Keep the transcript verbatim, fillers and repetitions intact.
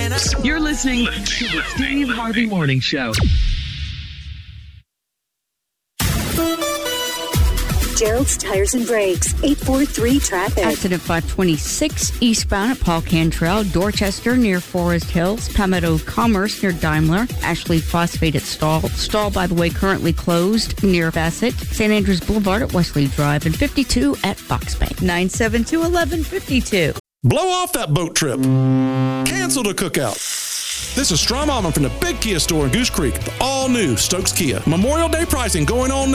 You're listening to the Steve Harvey Morning Show. Gerald's Tires and Brakes, eight four three traffic. Accident five twenty-six eastbound at Paul Cantrell, Dorchester near Forest Hills, Palmetto Commerce near Daimler, Ashley Phosphate at Stall, Stall, by the way, currently closed near Bassett, Saint Andrews Boulevard at Wesley Drive, and fifty-two at Fox Bank. nine seven two, one one five two. Blow off that boat trip. Cancel the cookout. This is Strom Almond from the Big Kia store in Goose Creek. The all-new Stokes Kia. Memorial Day pricing going on now.